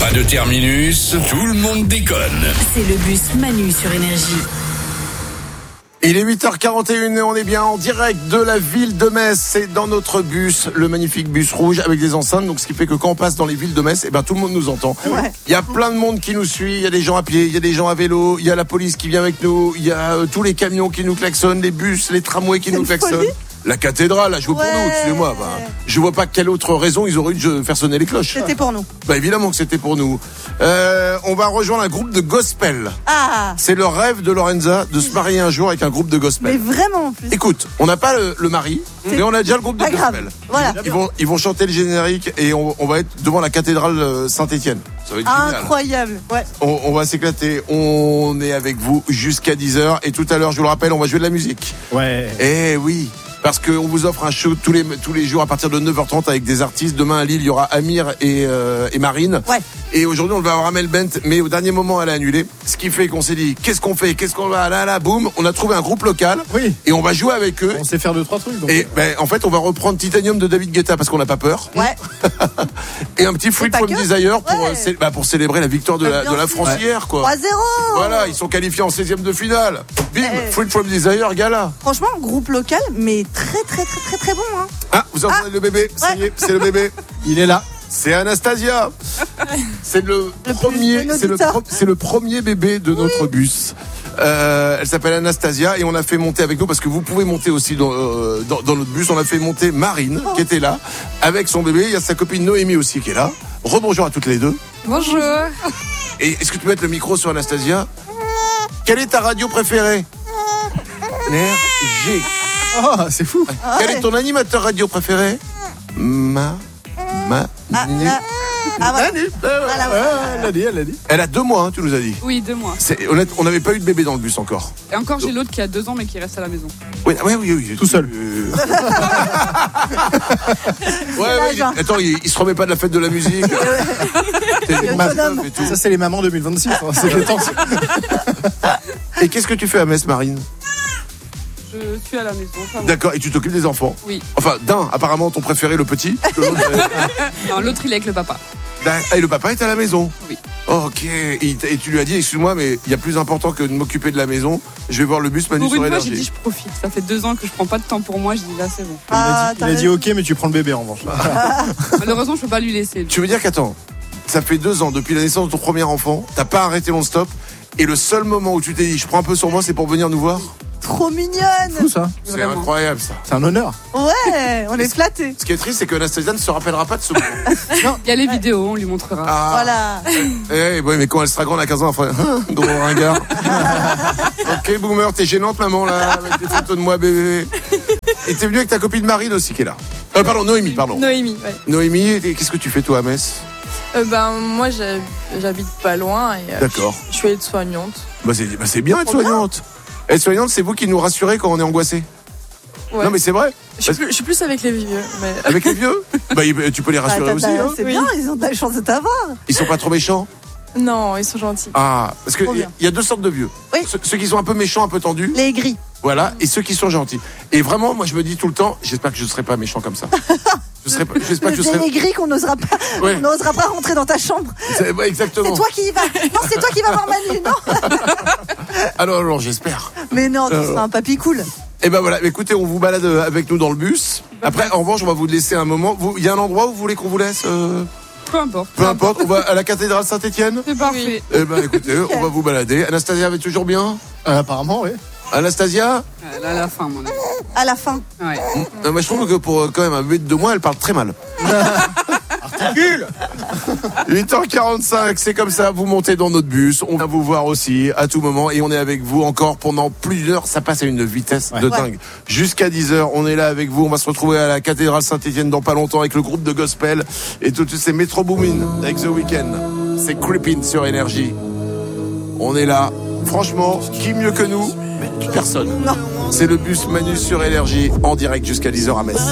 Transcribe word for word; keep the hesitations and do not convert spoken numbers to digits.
Pas de terminus, tout le monde déconne. C'est le bus Manu sur Énergie. Il est huit heures quarante et une et on est bien en direct de la ville de Metz. C'est dans notre bus, le magnifique bus rouge avec des enceintes. Donc, ce qui fait que quand on passe dans les villes de Metz, eh ben, tout le monde nous entend. Ouais. Il y a plein de monde qui nous suit. Il y a des gens à pied, il y a des gens à vélo, il y a la police qui vient avec nous, il y a euh, tous les camions qui nous klaxonnent, les bus, les tramways qui nous klaxonnent. La cathédrale a joué Ouais. pour nous, excusez-moi. Bah, je vois pas quelle autre raison ils auraient eu de faire sonner les cloches. C'était pour nous. Bah, évidemment que c'était pour nous. Euh, on va rejoindre un groupe de gospel. Ah, C'est le rêve de Lorenza de se marier un jour avec un groupe de gospel. mais vraiment en plus. Écoute, on n'a pas le, le mari, mais on a déjà le groupe de Pas grave. gospel. Voilà. Ils vont, ils vont chanter le générique et on, on va être devant la cathédrale euh, Saint-Étienne. Ça va être génial. Incroyable. Ouais. On, on va s'éclater. On est avec vous jusqu'à dix heures et tout à l'heure, je vous le rappelle, on va jouer de la musique. Ouais. Eh oui. Parce qu'on vous offre un show tous les, tous les jours à partir de neuf heures trente avec des artistes. Demain à Lille, il y aura Amir et, euh, et Marine. Ouais. Et aujourd'hui, on va avoir Amel Bent, mais au dernier moment, elle a annulé. Ce qui fait qu'on s'est dit, qu'est-ce qu'on fait? Qu'est-ce qu'on va? Là, là, boum. On a trouvé un groupe local. Oui. Et on va jouer avec eux. On sait faire deux, trois trucs. Donc. Et ben, en fait, on va reprendre Titanium de David Guetta parce qu'on n'a pas peur. Ouais. Et un petit Fruit pas from que. Desire pour, Ouais. euh, cé- bah, pour célébrer la victoire de Bah, la, bien de la sûr. France hier, quoi. trois zéro. Voilà, ils sont qualifiés en seizième de finale. Bim, Eh. Fruit from Desire, gala. Franchement, groupe local, mais très très très très très bon. Hein. Ah, vous entendez le bébé? Ça y est, c'est le bébé. Il est là. C'est Anastasia. C'est le, Le premier, plus jeune c'est le, auditeur. pro- c'est le premier bébé de notre bus. Euh, elle s'appelle Anastasia et on a fait monter avec nous parce que vous pouvez monter aussi dans, euh, dans, dans notre bus. On a fait monter Marine qui était là avec son bébé. Il y a sa copine Noémie aussi qui est là. Rebonjour à toutes les deux. Bonjour. Et est-ce que tu peux mettre le micro sur Anastasia? Quelle est ta radio préférée? Énergie. Oh, c'est fou. Quel est ton animateur radio préféré? Ma. Ma. Ah, là. Ah, voilà. Voilà, Ouais, voilà. elle l'a dit, elle l'a dit. Elle a deux mois, hein, tu nous as dit. Oui, deux mois. C'est honnête, on n'avait pas eu de bébé dans le bus encore. Et encore, j'ai l'autre qui a deux ans, mais qui reste à la maison. Oui, oui, oui, oui. Tout seul. Euh... ouais, ouais, l'âge, il- hein. attends, il, il se remet pas de la fête de la musique. T'es des autonome. meufs et tout. Ça, c'est les mamans deux mille vingt-six. hein, C'est les temps. Et qu'est-ce que tu fais à Metz, Marine? Je suis à la maison. Enfin, bon. D'accord, et tu t'occupes des enfants? Oui. Enfin, d'un, apparemment ton préféré, le petit. que l'autre, euh, Non, l'autre, il est avec le papa. d'un- Et le papa est à la maison? Oui. Oh, ok. Et, il t'a- et tu lui as dit, excuse-moi, mais il y a plus important que de m'occuper de la maison. Je vais voir le bus Manu Pour sur une fois, j'ai Énergie. dit, je profite. Ça fait deux ans que je prends pas de temps pour moi. Je dis, là, c'est bon. Il a Ah, dit, t'as il a dit raison. ok, mais tu prends le bébé en revanche. Malheureusement, je peux pas lui laisser. Tu veux dire qu'attends, ça fait deux ans depuis la naissance de ton premier enfant, t'as pas arrêté non-stop, et le seul moment où tu t'es dit, je prends un peu sur moi, c'est pour venir nous voir? Trop mignonne. Fou ça. C'est Vraiment. incroyable ça. C'est un honneur. Ouais, on est flattés. Ce qui est triste, c'est que Anastasia ne se rappellera pas de ce moment. Il y a les vidéos, on lui montrera. Ah, Voilà. eh, ouais, mais quand elle sera grande à quinze ans, elle fera dans mon ringard. Ok, boomer, t'es gênante, maman, là, avec des photos de moi, bébé. Et t'es venu avec ta copine Marine aussi, qui est là. Euh, pardon, Noémie, pardon. Noémie, ouais. Noémie, et qu'est-ce que tu fais, toi, à Metz? Euh, ben, moi, j'ai- j'habite pas loin et euh, D'accord. je suis aide-soignante. Bah, c'est bah, c'est bien être soignante. Être soignante, c'est vous qui nous rassurez quand on est angoissé. Ouais. Non, mais c'est vrai. je, suis plus, je suis plus avec les vieux. Mais... Avec les vieux, bah, il- tu peux les Ah, rassurer t'as- aussi. t'as- Hein. c'est Oui. bien, ils ont de la chance de t'avoir. Ils sont pas trop méchants. Non, ils sont gentils. Ah, parce que Trop il y, bien. y a deux sortes de vieux. Oui. Ceux, ceux qui sont un peu méchants, un peu tendus, Les gris. voilà, et ceux qui sont gentils. Et vraiment, moi, je me dis tout le temps, j'espère que je ne serai pas méchant comme ça. Je serai pas, j'espère que je C'est serai. les gris qu'on n'osera pas, Ouais. on n'osera pas rentrer dans ta chambre. C'est- ouais, exactement. C'est toi qui y vas. Non, c'est toi qui vas voir Manu. Non. Alors, alors, j'espère. Mais non, tu Euh. seras un papy cool. Et ben voilà, écoutez, on vous balade euh, avec nous dans le bus. Après, en revanche, on va vous laisser un moment. Vous- Il y a un endroit où vous voulez qu'on vous laisse euh, Peu importe. Peu importe, on va à la cathédrale Saint-Étienne. C'est parfait. Eh ben écoutez, on va vous balader. Anastasia va toujours bien? Euh, apparemment, oui. Anastasia? Euh, Là, à la fin, mon avis. À la fin. Ouais. Non, mais je trouve que pour euh, quand même un bébé de deux mois, elle parle très mal. huit heures quarante-cinq, c'est comme ça, vous montez dans notre bus, on va vous voir aussi à tout moment et on est avec vous encore pendant plus d'une heure, ça passe à une vitesse Ouais. de Ouais. dingue. Jusqu'à dix heures, on est là avec vous, on va se retrouver à la cathédrale Saint-Étienne dans pas longtemps avec le groupe de gospel et tout c'est Metro Boomin avec The Weeknd. C'est Creepin' sur Énergie. On est là, franchement, qui mieux que nous? Personne. Non. C'est le bus Manu sur Énergie en direct jusqu'à dix heures à Metz.